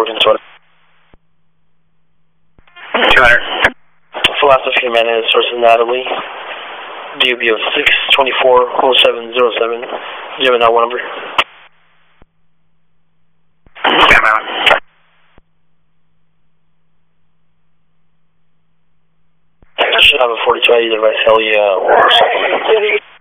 working 200. 200. Philosophy Humana is sources Natalie. DUB of 6240707. Do you have a now number? Yeah, man. I should have a 42 either device, hell yeah, or something.